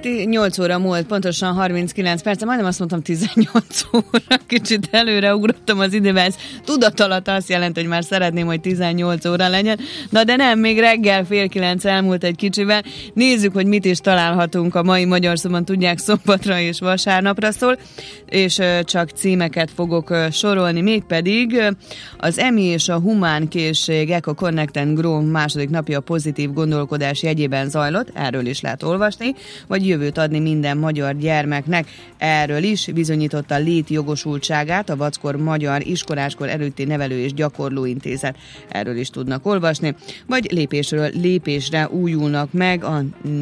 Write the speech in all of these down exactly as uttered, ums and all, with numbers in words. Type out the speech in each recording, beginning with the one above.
nyolc óra múlt, pontosan harminckilenc perc, majdnem azt mondtam tizennyolc óra, kicsit előre ugrottam az időben, ez tudatalatt azt jelenti, hogy már szeretném, hogy tizennyolc óra legyen, na de nem, még reggel fél kilenc elmúlt egy kicsivel, nézzük, hogy mit is találhatunk a mai Magyar Szóban, tudják, szombatra és vasárnapra szól, és csak címeket fogok sorolni, mégpedig az E M I és a Humán Készség Eco Connect and Grow második napja a pozitív gondolkodás jegyében zajlott, erről is lehet olvasni, vagy jövőt adni minden magyar gyermeknek, erről is bizonyította létjogosultságát a Vackor Magyar Iskoláskor Előtti Nevelő és Gyakorló Intézet, erről is tudnak olvasni, vagy lépésről lépésre újulnak meg a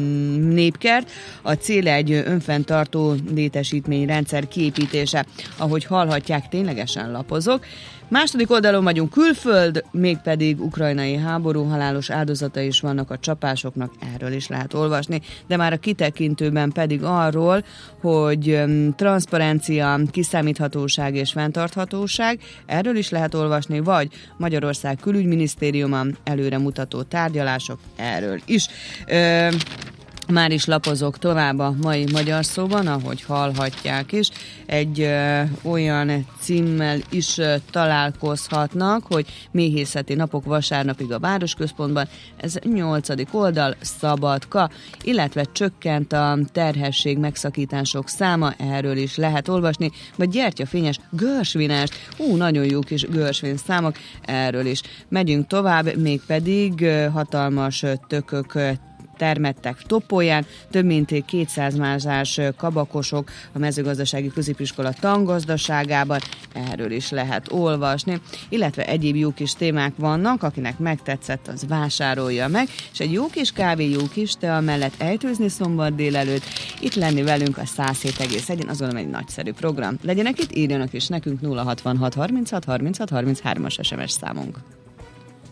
Népkert, a cél egy önfenntartó létesítményrendszer kiépítése, ahogy hallhatják, ténylegesen lapozok. Második oldalon vagyunk, külföld, mégpedig ukrajnai háború, halálos áldozatai is vannak a csapásoknak, erről is lehet olvasni, de már a kitekintőben pedig arról, hogy transzparencia, kiszámíthatóság és fenntarthatóság, erről is lehet olvasni, vagy Magyarország külügyminisztériuma, előremutató tárgyalások, erről is. Ö, Már is lapozok tovább a mai Magyar Szóban, ahogy hallhatják is. Egy ö, olyan címmel is ö, találkozhatnak, hogy méhészeti napok vasárnapig a Városközpontban. Ez nyolcadik oldal, Szabadka, illetve csökkent a terhesség megszakítások száma, erről is lehet olvasni, vagy gyertyafényes görsvinás, ú, nagyon jó kis görsvin számok, erről is. Megyünk tovább, mégpedig ö, hatalmas ö, tökök ö, termettek Topolyán, több mint kétszáz mázsás kabakosok a mezőgazdasági középiskola tangazdaságában, erről is lehet olvasni, illetve egyéb jó kis témák vannak, akinek megtetszett, az vásárolja meg, és egy jó kis kávé, jó kis tea mellett ejtőzni szombat délelőtt, itt lenni velünk a száz hét egész egy, az valami egy nagyszerű program. Legyenek itt, írjanak is nekünk nulla hatvanhat harminchat harminchat harminchárom-as es em es számunk.